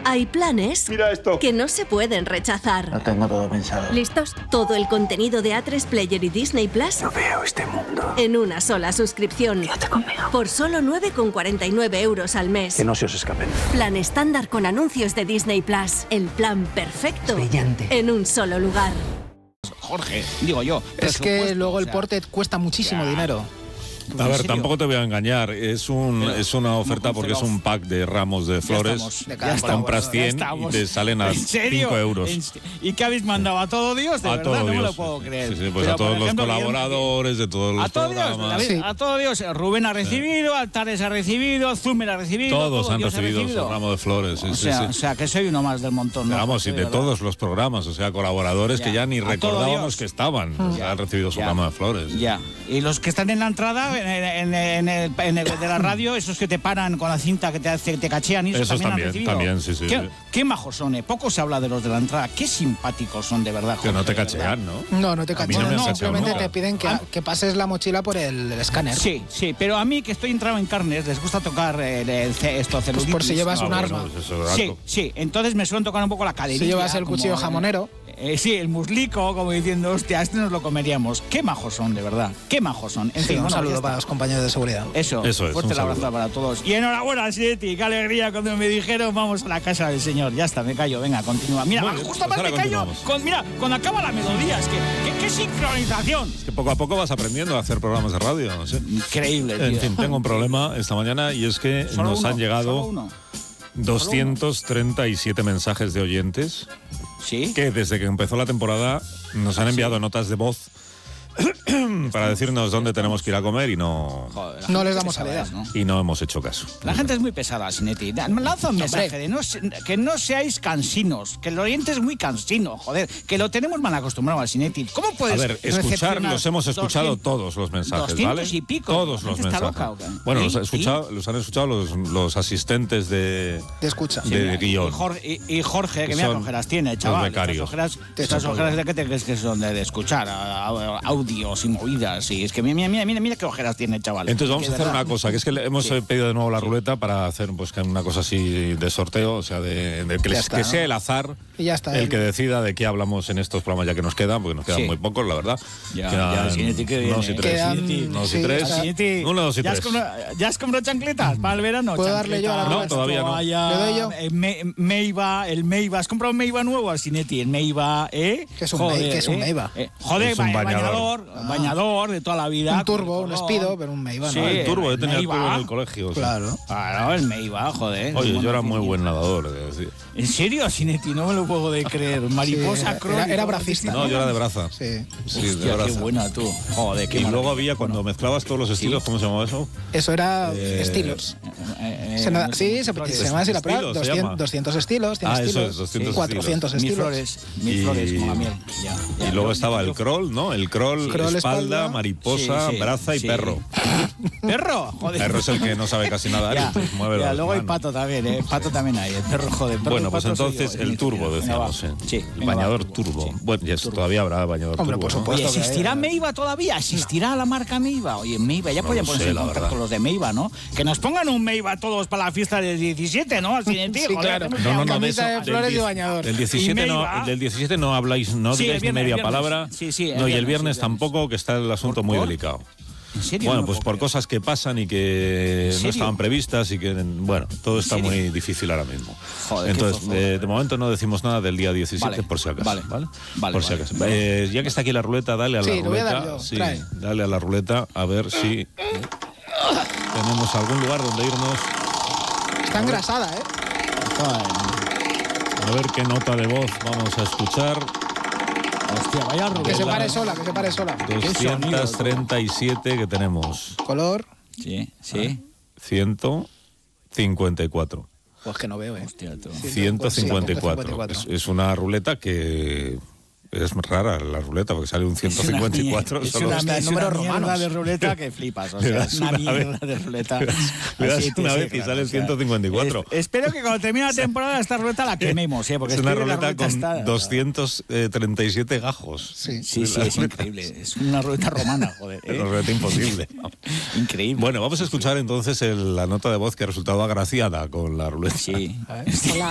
Hay planes Mira esto. que no se pueden rechazar. Lo tengo todo pensado. ¿Listos? Todo el contenido de A3 Player y Disney Plus No veo este mundo. en una sola suscripción. Quédate conmigo. Por solo 9,49 euros al mes. Que no se os escapen. Plan estándar con anuncios de Disney Plus. El plan perfecto. Brillante. En un solo lugar. Jorge, digo yo. Es que luego el porte cuesta muchísimo dinero. A ver, serio? tampoco te voy a engañar. Es una oferta porque es un pack de ramos de flores. Compras 100 y te salen a ¿En serio? 5 euros. ¿Y qué habéis mandado? ¿A todo Dios? De A verdad, todo no me Dios. lo puedo creer. Sí, pues Pero, a todos por los ejemplo, colaboradores de todos a los todo Dios, programas. David, Sí. a todo Dios. Rubén ha recibido, Altares ha recibido, Zumer ha recibido. Todos todo han Dios ha recibido su ramo de flores. Sí, O sí, sea, sí. o sea, que soy uno más del montón. ¿no? Pero vamos, y de verdad. todos los programas, o sea, colaboradores Ya. que ya ni A todo recordábamos Dios. que estaban. O sea, han recibido su Ya. ramo de flores. Ya. Y los que están en la entrada, en el de la radio, esos que te paran con la cinta que te cachean, y Esos han también, recibido. también, sí, sí, ¿Qué, sí. qué majos son, Poco se habla de los de la entrada. Qué simpáticos son, de verdad. Que no te Jorge, de verdad. cachean, ¿no? No te A mí no me cachean, han cacheado simplemente nunca. te piden que pases la mochila por el escáner. Sí, pero a mí, que estoy entrado en carnes, les gusta tocar esto, Pues celulitis. por si llevas un bueno, arma. pues eso es Sí, algo. sí, entonces me suelen tocar un poco la caderilla. Si llevas el como, cuchillo jamonero. Sí, el muslico, como diciendo, hostia, este nos lo comeríamos. Qué majos son, de verdad. Qué majos son. En Sí, fin, un bueno, saludo ya para los está. compañeros de seguridad. Eso es, fuerte un el abrazo saludo. para todos. Y enhorabuena, Sieti, qué alegría cuando me dijeron vamos a la casa del señor. Ya está, me callo, venga, continúa. Mira, Muy bien, justo pues más ahora me callo, continuamos. mira, cuando acaba la melodía, es que qué sincronización. Que poco a poco vas aprendiendo a hacer programas de radio, no sé. Increíble, tío. En fin, tengo un problema esta mañana y es que Solo nos uno, han solo llegado uno. 237 mensajes de oyentes ¿Sí? que desde que empezó la temporada nos han enviado notas de voz para decirnos dónde tenemos que ir a comer y no Joder, la No gente les damos pesada salida. es, ¿no? y no hemos hecho caso. La gente es muy pesada, Sinetti. Lanza un mensaje de que no seáis cansinos, que el oyente es muy cansino, joder, que lo tenemos mal acostumbrado al Sinetti. ¿Cómo A puedes ver, escuchar, recepcionar los hemos escuchado 200, todos los mensajes, 200 ¿vale? y pico? Todos ¿La los gente está mensajes. loca o qué? Bueno, ¿Sí? los han escuchado los asistentes de Te escucha. de guión. Y Jorge, que mira Son qué ojeras tiene, chaval. los becarios. Estas ojeras de qué te crees que son de escuchar audios y movidas. Y es que mira qué ojeras tiene, chaval. Entonces vamos Que a hacer verdad. una cosa, que es que le hemos pedido de nuevo la ruleta para hacer pues que una cosa así de sorteo, o sea, de que, Ya está, que ¿no? sea el azar Y ya está. el que decida de qué hablamos en estos programas ya que nos quedan, porque nos quedan Sí. muy pocos, la verdad. Ya, Quedan Sinetti, qué bien, unos y ¿eh? tres. Quedan- Unos sí, y tres. ahora- Sinetti, Uno, dos y tres. ¿Ya has comprado chancletas para el verano? ¿Puedo darle yo a la No, ruleta? todavía no. Toalla, ¿Le doy yo? El Meiva. ¿Has comprado un Meiva nuevo al Sinetti? El Meiva, ¿eh? ¿Qué es un Meiva? ¿Qué es un Meiva? Joder, Es un bañador. Bañador de toda la vida. Un turbo, un Color. Speedo, pero un Meiva, Sí, ¿no? El turbo, yo tenía el Meiva. turbo en el colegio. sí. Claro. Claro, el Meiva, joder. Oye, yo era muy Bueno, buen nadador. es decir. ¿En serio, Sinetti? No me lo puedo de creer. Mariposa Sí, crónica. era bracista. No, yo era de braza. Sí. Sí, de Hostia, qué braza. buena tú. Joder, qué Y luego maravilla. había, cuando mezclabas todos los estilos, ¿cómo se llamaba eso? Eso era estilos. Sí, se llama así la prueba. Estilos, se llama. 200 estilos, tiene Ah, eso estilos. es, 200 400 Mil estilos. flores, mil Y- flores como la miel. Ya, Y luego estaba el crawl, ¿no? El crawl, Crawl, espalda, espalda. mariposa, Sí, sí, braza y sí. perro. ¿Perro? Joder. Perro es el que no sabe casi nadar Ya, y pues mueve ya, las luego hay manos. pato también, ¿eh? Pato también hay. El perro, joder. Perro Bueno, y pues pato soy entonces yo, el turbo, Venga, decíamos. va. Sí, El venga, bañador va, turbo. sí. Bueno, ya todavía habrá bañador Hombre, turbo, por ¿no? supuesto. Oye, ¿existirá Meiva todavía? ¿Existirá la marca Meiva? Oye, Meiva, ya No podían lo ponerse sé, en la contacto verdad. con los de Meiva, ¿no? Que nos pongan un Meiva todos para la fiesta del 17, ¿no? Así de ti, Sí, joder, claro. hacemos No, no, una no, de Camisa eso. de flores y bañador. Del 17 Y no, Meiva. del 17 no habláis, no Sí, digáis el viernes, media el viernes. palabra. Sí, sí, el No, y el viernes, viernes sí, tampoco, que está el asunto muy ¿Por? delicado. ¿En serio? Bueno, No pues puedo por creer. cosas que pasan y que no serio? estaban previstas y que, bueno, todo está serio? muy difícil ahora mismo. Joder, qué Entonces, fofo. de momento no decimos nada del día 17 Vale, por si acaso. vale, ¿vale? vale, Por si vale. acaso. Ya que está aquí la ruleta, dale a la Sí, lo voy a ruleta. dar yo, Sí, trae. dale a la ruleta a ver si tenemos algún lugar donde irnos. Está engrasada, ¿eh? A ver qué nota de voz vamos a escuchar. Hostia, vaya Que ruleta. se pare sola, que se pare sola. 237 que tenemos. Color, Sí, sí. 154. pues que no veo, ¿eh? Hostia, tú. 154. 154. Es una ruleta que es rara la ruleta porque sale un 154. Es solo una, está en es una números mierda romanos. de ruleta que flipas. O Le sea, das es una una mierda vez. de ruleta. Le das Así, una sí, vez y claro, sale el 154. Espero que cuando termine la temporada esta ruleta la quememos, ¿eh? Porque Es una que la ruleta con está- 237 gajos. Sí. Sí, sí, es increíble. Es una ruleta romana, joder. Es una ruleta imposible. Increíble. Bueno, vamos a escuchar entonces la nota de voz que ha resultado agraciada con la ruleta. Sí. A ver. Hola.